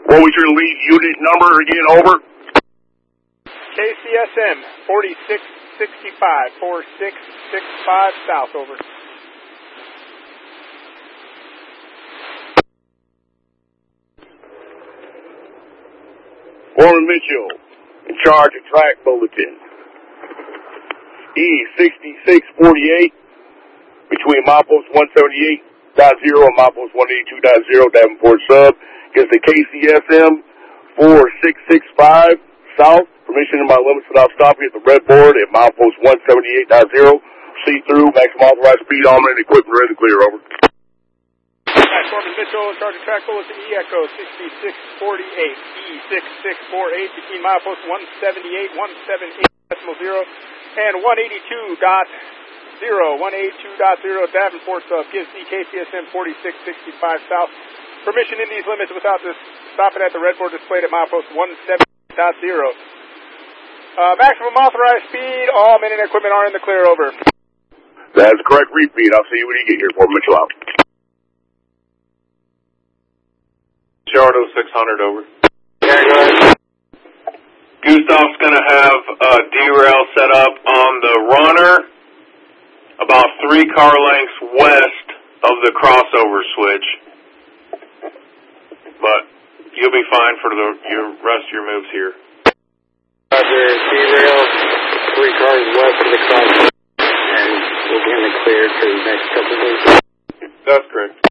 What was your lead unit number again, over? KCSM 4665, 4665 south, over. Foreman Mitchell, in charge of track bulletin. E6648, between milepost 178.0 and milepost 182.0, Davenport sub, against the KCSM 4665 south. Permission in my limits without stopping at the red board at milepost 178.0. See through, maximum authorized speed, armor, and equipment ready to clear, over. Foreman Mitchell, in charge of track bulletin, E-Echo 6648, E6648, between milepost 178, 178.0, and 182.0, 182.0, Davenport sub, gives the KCSM 4665 south permission in these limits without this stopping at the red board displayed at milepost 170.0. Maximum authorized speed, all men and equipment are in the clear, over. That's the correct repeat. I'll see you when you get here. Foreman Mitchell out. Chardo 600, over. Yeah, go ahead. Gustav's going to have a derail set up on the runner about 3 car lengths west of the crossover switch. But you'll be fine for the rest of your moves here. Roger, derail 3 cars west of the crossover, and we'll be in the clear for the next couple of moves. That's correct.